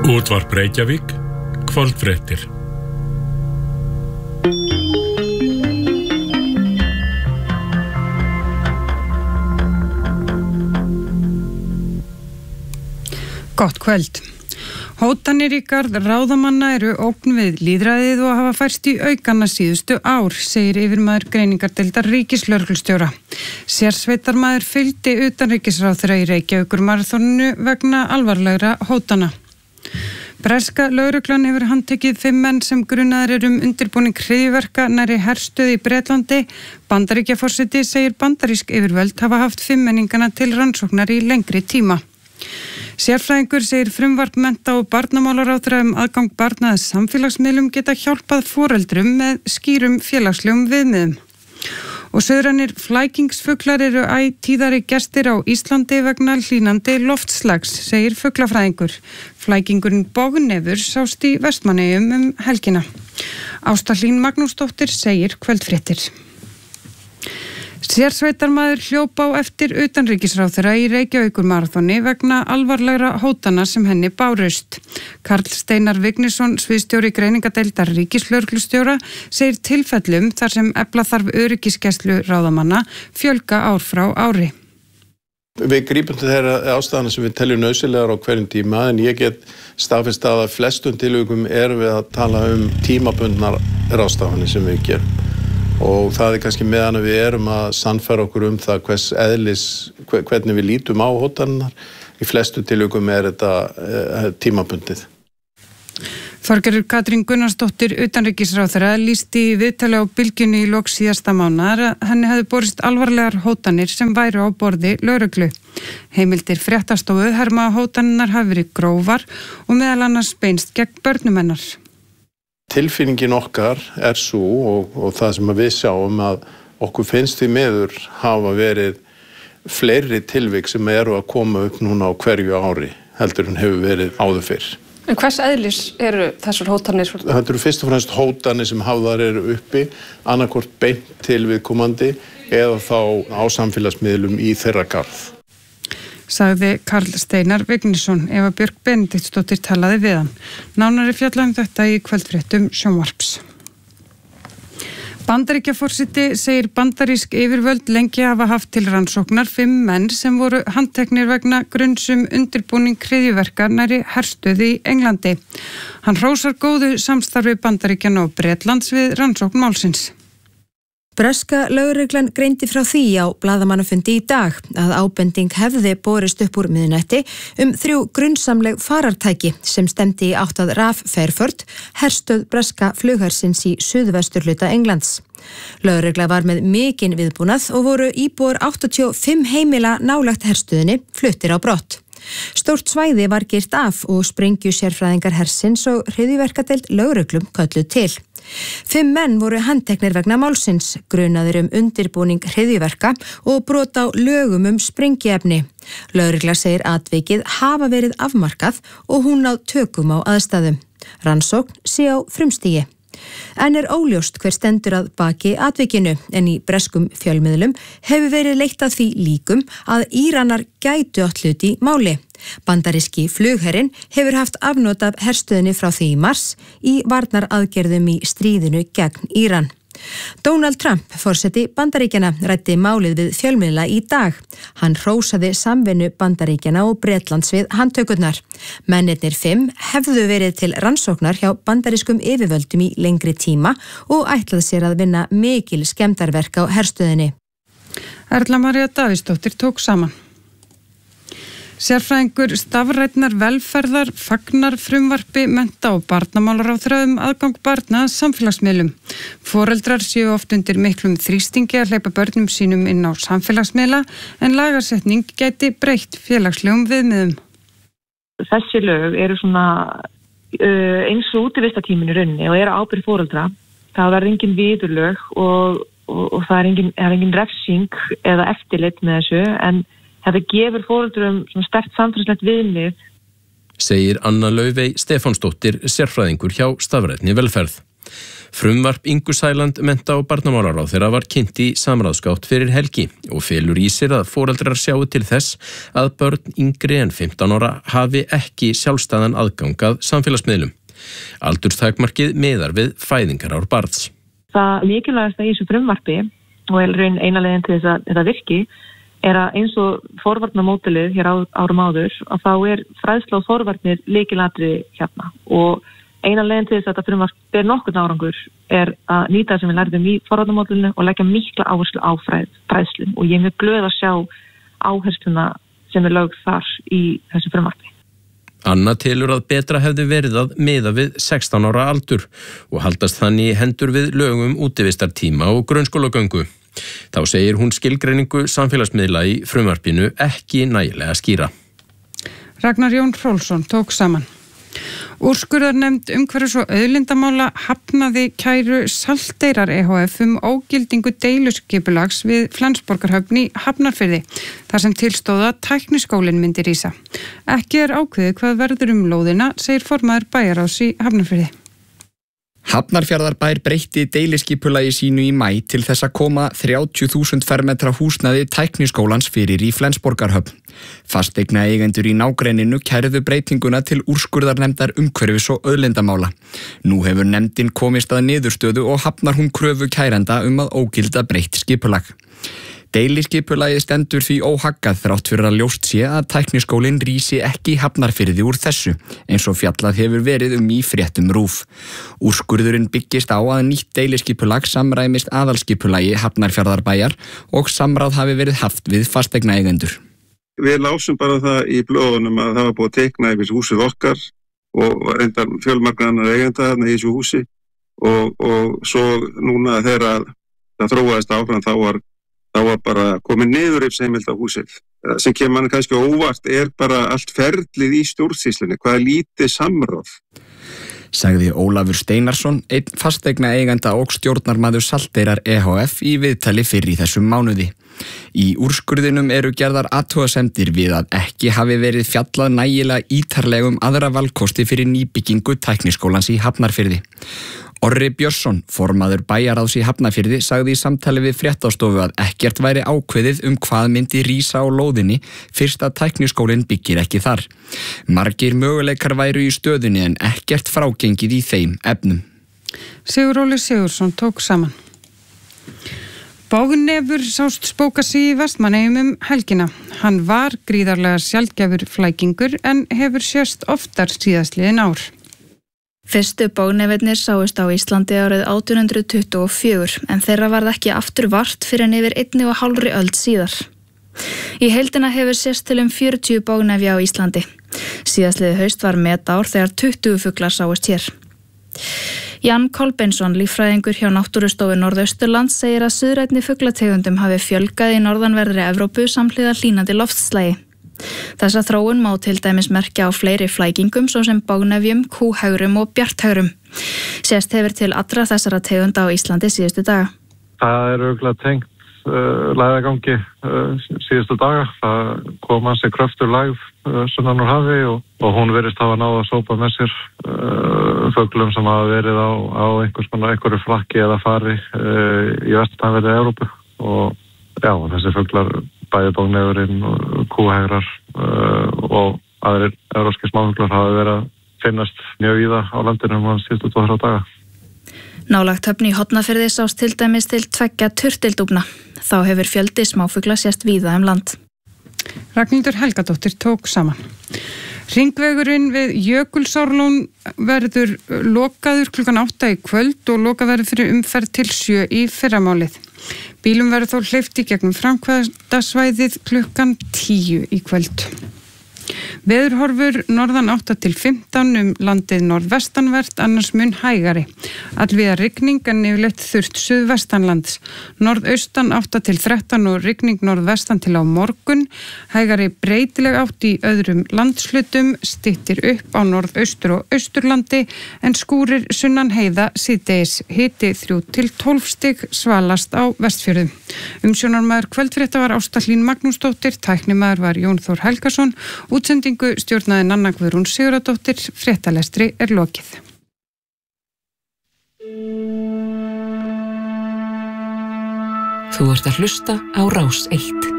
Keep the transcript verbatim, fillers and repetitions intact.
Útvarp Reykjavík, kvöldfréttir. Gott kvöld. Hótanir í garð ráðamanna eru ógn við lýðræðið og hafa færst í aukana síðustu ár, segir yfirmaður greiningardeildar ríkislögreglustjóra. Sérsveitarmaður fylgdi utanríkisráðherra í Reykjavíkurmaraþoninu vegna alvarlegra hótana. Breska lögreglan hefur handtekið fimm menn sem grunaðir eru um undirbúning hryðjuverka nærri herstöð í Bretlandi. Bandaríkjaforseti segir bandarísk yfirvöld hafa haft fimmenningana til rannsóknar í lengri tíma. Sérfræðingur segir frumvarp mennta- og barnamálaráðherra um aðgang barna að samfélagsmiðlum geta hjálpað foreldrum með skýrum félagslegum viðmiðum. Og suðrænir flækingsfuglar eru æ tíðari gestir á Íslandi vegna hlýnandi loftslags, segir fuglafræðingur. Flækingurinn bognefur sást í Vestmannaeyjum um helgina. Ásta Hlín Magnúsdóttir segir kvöldfréttir. Sérsveitarmaður hljóp á eftir utanríkisráðherra í Reykjavíkurmaraþoni vegna alvarlegra hótana sem henni bárust. Karl Steinar Vignisson, sviðsstjóri greiningadeildar ríkislögreglustjóra, segir tilfellum þar sem efla þarf öryggisgæslu ráðamanna fjölga ár frá ári. Við grípum til þeirra ástæðana sem við teljum nauðsynlegar á hverjum tíma, en ég get staðfest að að flestum tilvikum erum við að tala um tímabundnar ráðstafanir sem við gerum. Og það er kannski meðan við erum að sannfæra okkur um það hvers eðlis, hvernig við lítum á hótanirnar. Í flestu tilvikum er þetta uh, tímabundið. Þorgerður Katrín Gunnarsdóttir utanríkisráðherra lýsti í viðtali á Bylgjunni í lok síðasta mánaðar að henni hefði borist alvarlegar hótanir sem væru á borði lögreglu. Heimildir fréttastofu herma að hótanirnar hafi verið grófar og meðal annars beinst gegn börnum hennar. Tilfinningin okkar er svo og, og það sem við sjáum að okkur finnst því miður hafa verið fleiri tilvik sem eru að koma upp núna á hverju ári heldur en hefur verið áður fyrr. En hvers eðlis eru þessar hótanir? Það eru fyrst og fremst hótanir sem hafðar eru uppi, annarkvort beint til viðkomandi eða þá á samfélagsmiðlum í þeirra garð. Sagði Karl Steinar Vignisson. Eva Björk Benediktsdóttir talaði við hann. Nánari fjalla um þetta í kvöldfréttum sjónvarps. Bandaríkjaforseti segir bandarísk yfirvöld lengi hafa haft til rannsóknar fimm menn sem voru handteknir vegna grunnsum undirbúning hryðjuverka nærri herstöð í Englandi. Hann hrósar góðu samstarfi Bandaríkjanna og Bretlands við rannsókn málsins. Breska lögreglan greindi frá því á blaðamannafundi í dag að ábending hefði borist upp úr miðnætti um þrjú grunnsamleg farartæki sem stemdi í átt að Raf Fairford, herstöð breska flughersins í suðvesturhluta Englands. Lögregla var með mikinn viðbúnað og voru íbúar áttatíu og fimm heimila nálægt herstöðinni fluttir á brott. Stórt svæði var girt af og sprengju sérfræðingar hersins og hryðjuverkadeild lögreglum kölluð til. Fimm menn voru handteknir vegna málsins, grunaðir um undirbúning hryðjuverka og brot á lögum um sprengiefni. Lögregla segir atvikið hafa verið afmarkað og hún á tökum á aðstæðum. Rannsókn sé á frumstigi. En er óljóst hver stendur að baki atvikinu, en í breskum fjölmiðlum hefur verið leitt að því líkum að Íranar gætu átt hlut í máli. Bandaríski flugherinn hefur haft afnot af herstöðinni frá því í mars í varnaraðgerðum í stríðinu gegn Íran. Donald Trump, forseti Bandaríkjanna, ræddi málið við fjölmiðla í dag. Hann hrósaði samvinnu Bandaríkjanna og Bretlands við handtökurnar. Mennirnir fimm hefðu verið til rannsóknar hjá bandarískum yfirvöldum í lengri tíma og ætlaði sér að vinna mikil skemmdarverk á herstöðinni. Erla María Davíðsdóttir tók saman. Sérfræðingur stafrænnar velferðar fagnar frumvarpi mennta- og barnamálaráðherra um aðgang barna að samfélagsmiðlum. Foreldrar séu oft undir miklum þrýstingi að hleypa börnum sínum inn á samfélagsmiðla en lagasetning gæti breytt félagslegum viðmiðum. Þessi lög eru svona uh, eins og útivistatíminn í rauninni og eru ábyrgð foreldra. Það verður engin viðurlög og, og, og það er engin, er engin refsing eða eftirlit með þessu, en þetta gefur foreldrum svona sterkt samfélagslegt viðmið. Segir Anna Laufey Stefánsdóttir, sérfræðingur hjá stafrænni velferð. Frumvarp Ingu Sæland mennta- og barnamálaráðherra var kynnt í samráðsgátt fyrir helgi og felur í sér að foreldrar sjáu til þess að börn yngri en fimmtán ára hafi ekki sjálfstæðan aðgang að samfélagsmiðlum. Aldurstakmarkið miðar við fæðingarár barns. Það mikilvægasta í þessu frumvarpi og raun eina leiðin til þess að þetta virki er að eins og forvarnamódelið hér á, árum áður að þá er fræðsla og forvarnir lykilatriði hérna og eina leiðin til þess að þetta frumvarp ber nokkurn árangur er að nýta það sem við lærðum í forvarnamódelinu og leggja mikla áherslu á fræð, fræðslu og ég er mjög glöð að sjá áhersluna sem er lögð þar í þessu frumvarpi. Anna telur að betra hefði verið að miða við sextán ára aldur og haldast þannig hendur við lögum útivistartíma og grunnskólagöngu. Þá segir hún skilgreiningu samfélagsmiðla í frumvarpinu ekki nægilega skýra. Ragnar Jón Hrólfsson tók saman. Úrskurðarnefnd umhverfis- og auðlindamála hafnaði kæru Salteyrar E H F um ógildingu deiluskipulags við Flensborgarhöfn í Hafnarfirði, þar sem tilstóða tækniskólinn myndi rísa. Ekki er ákveðið hvað verður um lóðina, segir formaður bæjarráðs í Hafnarfirði. Hafnarfjarðarbær breytti deiliskipulagi sínu í maí til þess að koma þrjátíu þúsund fermetra húsnæði tækniskólans fyrir í Flensborgarhöfn. Fasteigna eigendur í nágrenninu kærðu breytinguna til úrskurðarnefndar umhverfis- og auðlindamála. Nú hefur nefndin komist að niðurstöðu og hafnar hún kröfu kærenda um að ógilda breytt skipulag. Deiliskipulagið stendur því óhaggað þrátt fyrir að ljóst sé að tækniskólinn rísi ekki Hafnarfirði úr þessu, eins og fjallað hefur verið um í fréttum RÚV. Úrskurðurinn byggist á að nýtt deiliskipulag samræmist aðalskipulagi Hafnarfjarðarbæjar og samráð hafi verið haft við fasteignaeigendur. Við lásum bara það í blöðunum að það var búið að teikna yfir húsið okkar og reyndar fjölmargar annar eigenda þarna í þessu húsi og, og svo núna þegar það þróaðist áfram þá var þá var bara komið niðurrifsheimild á húsið. Sem kemur manni kannski óvart er bara allt ferlið í stjórnsýslunni, hvað er lítið samráð. Sagði Ólafur Steinarsson, einn fasteigna eigenda og stjórnarmaður Salteyrar E H F í viðtali fyrr í þessum mánuði. Í úrskurðinum eru gerðar athugasemdir við að ekki hafi verið fjallað nægilega ítarlegum aðra valkosti fyrir nýbyggingu tækniskólans í Hafnarfirði. Orri Björnsson, formaður bæjarráðs í Hafnarfirði, sagði í samtali við fréttastofu að ekkert væri ákveðið um hvað myndi rísa á lóðinni fyrst að tækniskólinn byggir ekki þar. Margir möguleikar væru í stöðunni en ekkert frágengið í þeim efnum. Sigur Óli Sigursson tók saman. Bógnefur sást spóka sig í Vestmannaeyjum um helgina. Hann var gríðarlega sjaldgæfur flækingur en hefur sést oftar síðastliðin ár. Fyrstu bógnefirnir sáust á Íslandi árið átján hundruð tuttugu og fjögur en þeirra varð ekki aftur vart fyrir en yfir einni og hálfri öld síðar. Í heildina hefur sést til um fjörutíu bógnefja á Íslandi. Síðastliðið haust var metár þegar tuttugu fuglar sáust hér. Jan Kolbeinsson, líffræðingur hjá Náttúrustofu Norðausturlands, segir að suðrænni fuglategundum hafi fjölgað í norðanverðri Evrópu samhliða hlýnandi loftslagi. Þessa þróun má til dæmis merkja á fleiri flækingum svo sem bógnefjum, kúhægrum og bjarthægrum. Sést hefur til allra þessara tegunda á Íslandi síðustu daga. Það er auðvitað tengt uh, læðagangi uh, síðustu daga. Það kom að sig kröftur lægð uh, sunnan úr hafi og, og hún virðist hafa náð að sópa með sér uh, fuglum sem hafa verið á, á einhvers konar einhverju frakki eða fari uh, í vestanverði Evrópu og já, þessi fuglar bæði bógnefurinn og kúhægrar uh, og aðrir evrópskir smáfuglar hafa verið að finnast mjög víða á landinu um síðustu tvo til þrjá daga. Nálægt Höfn í Hornafirði sást til dæmis til tveggja turtildúfna. Þá hefur fjöldi smáfugla sést víða um land. Ragnhildur Helgadóttir tók saman. Hringvegurinn við Jökulsárlón verður lokaður klukkan átta í kvöld og lokað verður fyrir umferð til sjö í fyrramálið. Bílum verður þó hleypt í gegnum framkvæmdasvæðið klukkan tíu í kvöld. Veðurhorfur norðan átta til fimmtán um landið norðvestanvert, annars mun hægari. Allvíða rigning en yfirleitt þurrt suðvestanlands. Norðaustan átta til þrettán og rigning norðvestan til á morgun. Hægari breytileg átt í öðrum landshlutum, styttir upp á norðaustur og austurlandi en skúrir sunnan heiða síðdegis. Hiti þrjú til tólf stig, svalast á Vestfjörðum. Umsjónarmaður kvöldfrétta var Ásta Hlín Magnúsdóttir, tæknimaður var Jón Þór Helgason. Útsendingu stjórnaði Nanna Guðrún Sigurðardóttir, fréttalestri er lokið. Þú ert að hlusta á Rás eitt.